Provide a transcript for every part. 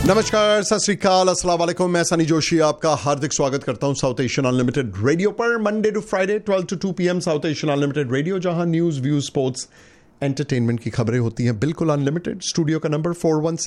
नमस्कार, सत श्री अकाल, अस्सलाम वालेकुम। मैं सनी जोशी आपका हार्दिक स्वागत करता हूं साउथ एशियन अनलिमिटेड रेडियो पर। Monday to Friday 12 to 2 PM south Asian unlimited radio, जहां न्यूज, व्यूज, स्पोर्ट्स, एंटरटेनमेंट की खबरें होती हैं बिल्कुल अनलिमिटेड। स्टूडियो का नंबर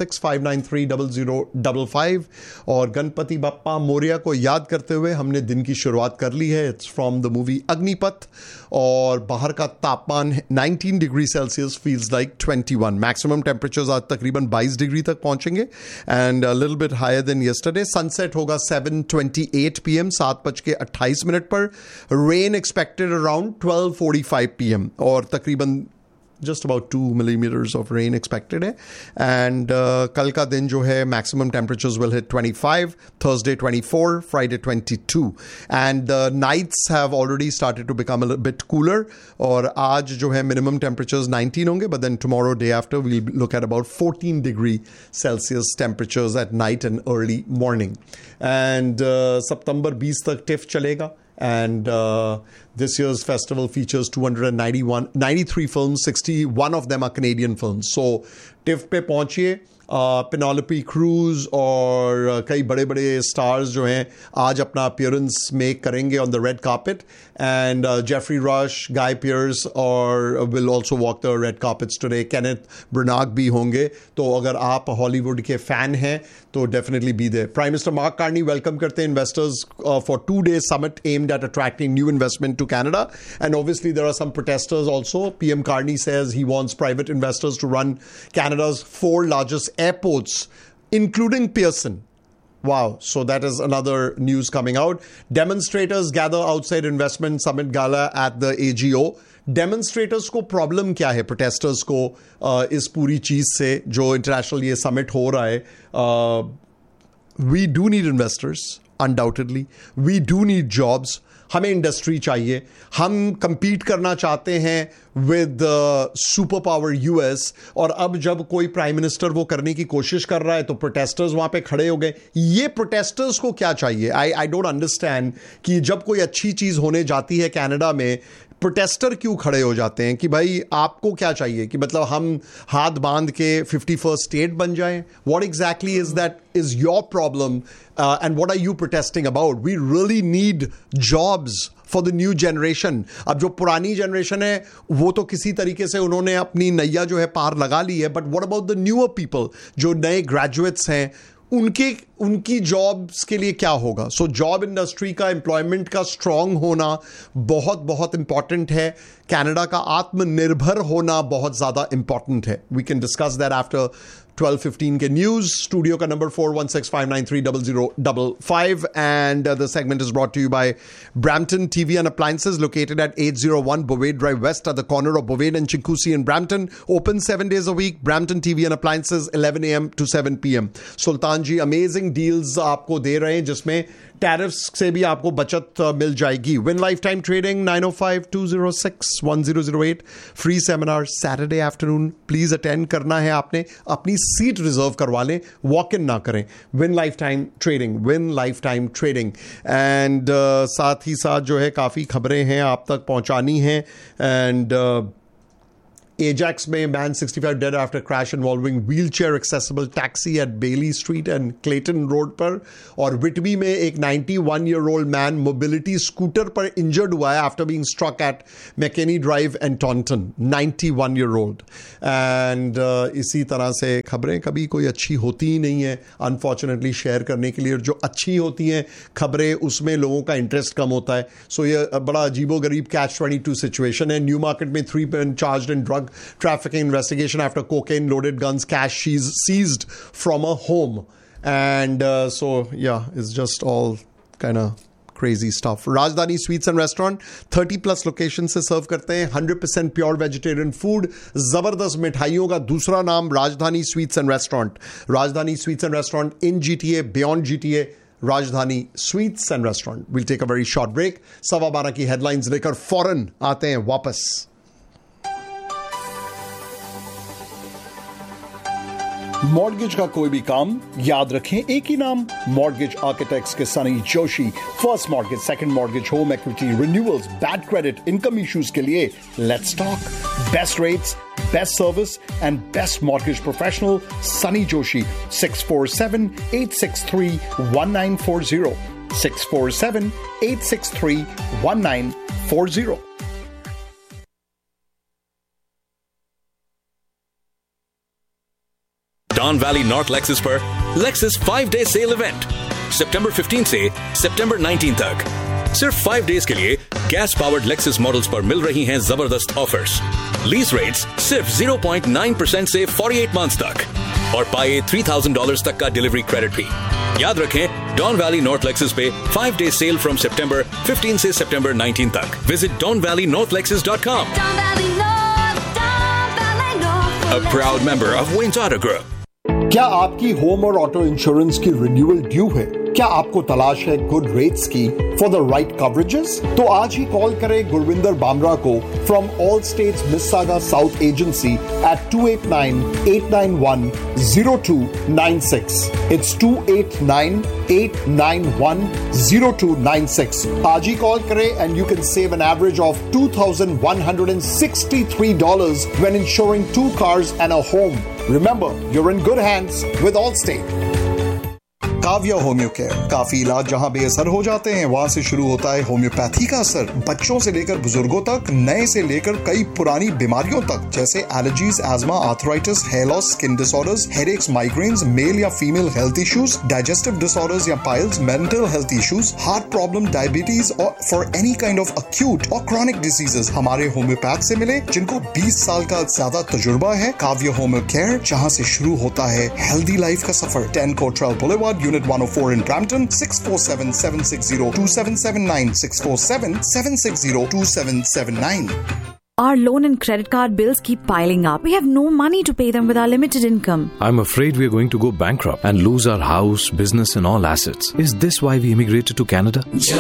4165930055 और गणपति बप्पा मोरिया को याद करते हुए हमने दिन की शुरुआत कर ली है। It's from the movie Agnipath और बाहर का तापमान 19 degree Celsius, feels like 21। Maximum temperatures आज तकरीबन 22 डिग्री तक पहुंचेंगे and little bit higher than yesterday. Sunset होगा 7:28 PM, 7:28 पर। रेन एक्सपेक्टेड अराउंड 12:45 PM और तकरीबन just about 2 millimeters of rain expected है। And कल का दिन जो है maximum temperatures will hit 25, Thursday 24, Friday 22, and the nights have already started to become a little bit cooler और आज जो है minimum temperatures 19 होंगे, but then tomorrow day after we'll look at about 14 degree Celsius temperatures at night and early morning। And सितंबर 20 तक tiff चलेगा। And this year's festival features 293 films, 61 of them are Canadian films. So TIFF पे पहुंचिए। पेनोलोपी cruise और कई बड़े बड़े stars जो हैं आज अपना अपीयरेंस मेक करेंगे on the red carpet. And Jeffrey rush, guy piers और will also walk the red carpets today. Kenneth ब्रनाग भी होंगे। तो अगर आप हॉलीवुड के फैन हैं तो definitely be there. Prime minister mark Carney welcome करते हैं investors for 2-day summit aimed at attracting new investment to Canada. And obviously there are some protesters also. PM Carney says he wants private investors to run Canada's 4 largest airports, including Pearson. Wow. So that is another news coming out. Demonstrators gather outside investment summit gala at the AGO. Demonstrators को problem क्या है protesters को इस पूरी चीज से जो international ये समिट हो रहा है? We do need investors, undoubtedly. We do need jobs. हमें इंडस्ट्री चाहिए। हम compete करना चाहते हैं विद सुपर पावर US और अब जब कोई प्राइम मिनिस्टर वो करने की कोशिश कर रहा है तो प्रोटेस्टर्स वहां पे खड़े हो गए। ये प्रोटेस्टर्स को क्या चाहिए? आई डोंट अंडरस्टैंड कि जब कोई अच्छी चीज होने जाती है कनाडा में प्रोटेस्टर क्यों खड़े हो जाते हैं कि भाई आपको क्या चाहिए कि मतलब हम हाथ बांध के 51st स्टेट बन जाएं? What exactly is that is your problem and what are you protesting about? We really need jobs for the new generation. अब जो पुरानी जनरेशन है वो तो किसी तरीके से उन्होंने अपनी नैया जो है पार लगा ली है, but what about the newer people जो नए ग्रेजुएट्स हैं, उनकी जॉब्स के लिए क्या होगा? सो जॉब इंडस्ट्री का, एम्प्लॉयमेंट का स्ट्रांग होना बहुत बहुत इंपॉर्टेंट है। कनाडा का आत्मनिर्भर होना बहुत ज़्यादा इंपॉर्टेंट है। We can discuss that after 12:15 के न्यूज। स्टूडियो का number 4165930055 and the segment is brought to you by Brampton TV and Appliances located at 801 Bovade Drive West at the corner of Bovade and Chinguacousy in Brampton. Open 7 days a week. Brampton TV and Appliances 11 AM to 7 PM। Sultan ji amazing deals आपको दे रहे हैं जिसमें tariffs से भी आपको बचत मिल जाएगी। Win life time trading 905-206-1008 free seminar Saturday afternoon. Please attend करना है आपने, अपनी सीट रिजर्व करवा लें, वॉक इन ना करें। Win life time trading, win life time trading. And साथ ही साथ जो है काफ़ी खबरें हैं आप तक पहुंचानी हैं। एंड Ajax में man 65 dead after crash involving wheelchair accessible taxi at Bailey Street and Clayton Road पर। और विटबी में एक 91-year-old man mobility scooter पर injured हुआ है after being struck at McKinney Drive and Taunton। 91-year-old। and इसी तरह से खबरें कभी कोई अच्छी होती ही नहीं है अनफॉर्चुनेटली शेयर करने के लिए। और जो अच्छी होती हैं खबरें उसमें लोगों का इंटरेस्ट कम होता है। सो ये बड़ा अजीबोगरीब catch-22 सिचुएशन है। न्यू मार्केट में 3 men charged in drug trafficking investigation after cocaine loaded guns cash seized from a home। And so yeah, it's just all kind of crazy stuff। राजधानी स्वीट्स एंड रेस्टोरेंट 30+ लोकेशन से सर्व करते हैं 100% pure vegetarian food. जबरदस्त मिठाइयों का दूसरा नाम राजधानी स्वीट्स एंड रेस्टोरेंट। राजधानी sweets and restaurant in GTA, beyond GTA, राजधानी sweets and restaurant. Will take a very short break. 12:15 की हेडलाइंस लेकर फौरन आते हैं वापस। मॉर्गेज का कोई भी काम याद रखें एक ही नाम, मॉर्गेज आर्किटेक्ट्स के Sunny Joshi. First mortgage, second mortgage, home equity, renewals, bad credit, income issues के लिए let's talk. Best rates, best service and best mortgage professional, Sunny Joshi. 647-863-1940. 647-863-1940. Don Valley North Lexus पर Lexus 5-day sale event September 15 से September 19 तक सिर्फ 5 days के लिए gas powered Lexus models पर मिल रही हैं जबरदस्त ऑफर्स। लीज रेट्स सिर्फ 0.9% से 48 months तक और पाए $3,000 तक का डिलीवरी क्रेडिट भी। याद रखें, डॉन वैली नॉर्थ लेक्सस पे 5-day सेल फ्रॉम September 15 से September 19 तक। Visit donvalleynorthlexus.com. A proud member of Waynes Auto Group. क्या आपकी होम और ऑटो इंश्योरेंस की रिन्यूअल ड्यू है? क्या आपको तलाश है गुड रेट्स की फॉर द राइट कवरेजेस? तो आज ही कॉल करें गुरविंदर बामरा को from all states मिस्सागा south agency at 289-891-0296. It's 289-891-0296. आज ही कॉल करें and you can save an average of $2,163 when insuring 2 cars and a home. Remember, you're in good hands with Allstate. Kavya homeo care, काफी इलाज जहां बेअसर हो जाते हैं वहां से शुरू होता है होम्योपैथी का असर। बच्चों से लेकर बुजुर्गों तक, नए से लेकर कई पुरानी बीमारियों तक, जैसे allergies, ESMA, arthritis, hair loss, skin disorders, headaches, migraines, mail या female health issues, digestive disorders या piles, mental health issues, heart problem, diabetes और for any kind of acute और क्रॉनिक डिसीजेस हमारे होम्योपैथ से मिले जिनको 20 साल का ज्यादा तजुर्बा है। काव्या होम्यो केयर, जहां से शुरू होता है हेल्दी लाइफ का सफर। 10 Cottrell Boulevard, Unit 104 in Brampton. 647-760-2779. 647-760-2779. Our loan and credit card bills keep piling up. We have no money to pay them with our limited income. I'm afraid we are going to go bankrupt and lose our house, business and all assets. Is this why we immigrated to Canada?